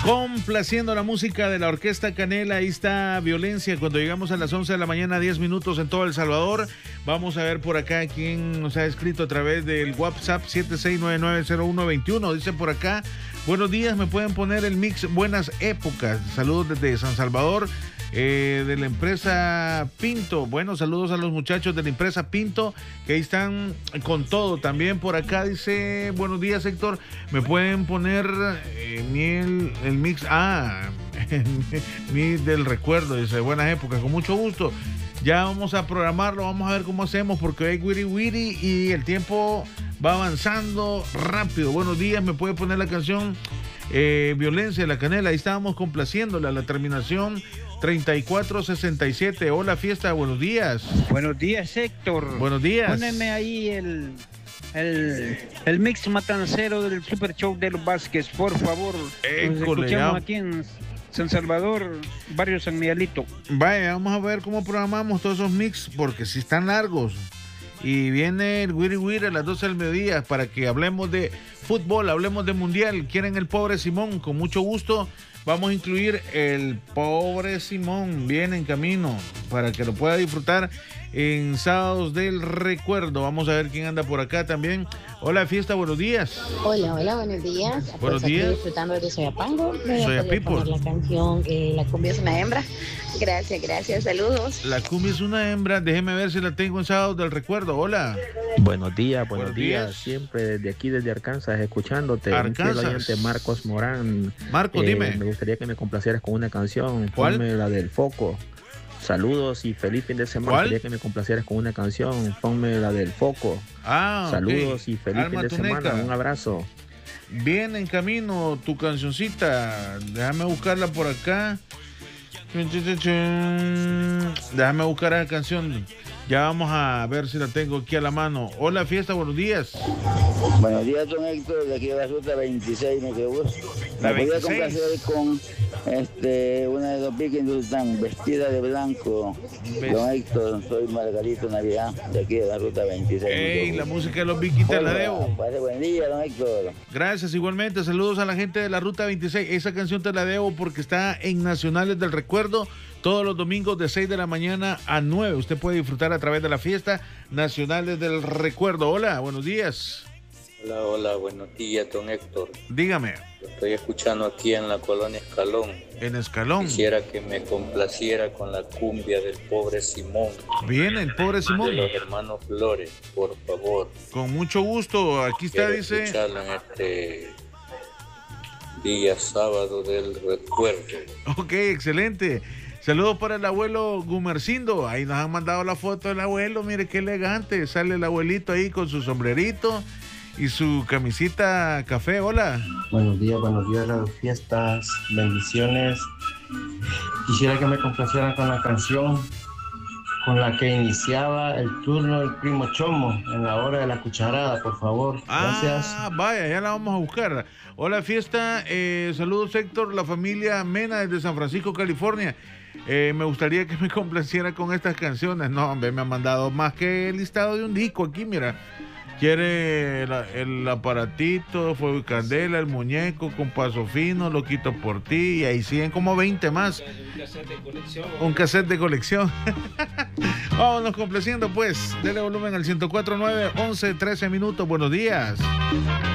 Complaciendo la música de la Orquesta Canela, ahí está Violencia. Cuando llegamos a las 11 de la mañana, 10 minutos en todo El Salvador. Vamos a ver por acá quién nos ha escrito a través del WhatsApp 76990121. Dice por acá, buenos días, me pueden poner el mix Buenas Épocas. Saludos desde San Salvador. De la empresa Pinto. Bueno, saludos a los muchachos de la empresa Pinto, que ahí están con todo. También por acá dice, buenos días, Héctor, me pueden poner el mix, mix del recuerdo, dice, buenas épocas, con mucho gusto. Ya vamos a programarlo, vamos a ver cómo hacemos, porque hay wiri wiri y el tiempo va avanzando rápido. Buenos días, me puede poner la canción Violencia de la Canela. Ahí estábamos complaciéndola, la terminación 3467. Hola, fiesta, buenos días. Buenos días, Héctor. Buenos días. Póneme ahí el mix matancero del Super Show de los Vázquez, por favor. Nos escuchamos aquí en San Salvador, barrio San Miguelito. Vaya, vamos a ver cómo programamos todos esos mix, porque si están largos. Y viene el Wiri Wiri a las 12 del mediodía para que hablemos de fútbol, hablemos de mundial. ¿Quieren el Pobre Simón? Con mucho gusto vamos a incluir el Pobre Simón. Viene en camino para que lo pueda disfrutar en Sábados del Recuerdo. Vamos a ver quién anda por acá también. Hola, fiesta, buenos días. Hola, buenos días. Buenos pues días. Aquí disfrutando de Soyapango. Soyapipo. La canción La cumbia es una hembra. Gracias, saludos. La cumbia es una hembra. Déjeme ver si la tengo en Sábados del Recuerdo. Hola. Buenos días. Siempre desde aquí, desde Arkansas, escuchándote. Arkansas. Mi oyente Marcos Morán. Marcos, dime. Me gustaría que me complacieras con una canción. ¿Cuál? Ponme la del Foco. Saludos y feliz fin de semana. ¿Cuál? Quería que me complacieras con una canción. Ponme la del Foco. Saludos, okay. Y feliz Alma fin de Tuneca. semana. Un abrazo. Viene en camino tu cancioncita. Déjame buscarla por acá. Déjame buscar esa canción. Ya vamos a ver si la tengo aquí a la mano. Hola, fiesta, buenos días. Buenos días, don Héctor, de aquí de la ruta 26, me quedó. Me podía complacer con una de los Vikings están vestida de blanco. Don Héctor, soy Margarito Navidad, de aquí de la ruta 26. Ey, la música de los Vikings te la debo. Pase buen día, don Héctor. Gracias, igualmente. Saludos a la gente de la ruta 26. Esa canción te la debo porque está en Nacionales del Recuerdo. Todos los domingos de 6 de la mañana a 9. Usted puede disfrutar a través de la fiesta Nacionales del Recuerdo. Hola, buenos días. Hola, buenos días, don Héctor. Dígame. Lo estoy escuchando aquí en la colonia Escalón. En Escalón. Quisiera que me complaciera con la cumbia del Pobre Simón. Bien, el Pobre Simón. De los hermanos Flores, por favor. Con mucho gusto. Aquí está, dice. Escucharla en este día sábado del recuerdo. Ok, excelente. Saludos para el abuelo Gumercindo. Ahí nos han mandado la foto del abuelo. Mire qué elegante. Sale el abuelito ahí con su sombrerito y su camisita café. Hola. Buenos días, las fiestas, bendiciones. Quisiera que me complacieran con la canción con la que iniciaba el turno del primo Chomo en la hora de la cucharada, por favor. Gracias. Vaya, ya la vamos a buscar. Hola, fiesta. Saludos, Héctor, la familia Mena desde San Francisco, California. Me gustaría que me complaciera con estas canciones. No, hombre, me han mandado más que el listado de un disco aquí, mira. Quiere el aparatito, fuego y candela, el muñeco con paso fino, loquito por ti, y ahí siguen como 20 más. Un cassette de colección. Vámonos complaciendo pues. Dele volumen al 104.9, 11, 13 minutos. Buenos días.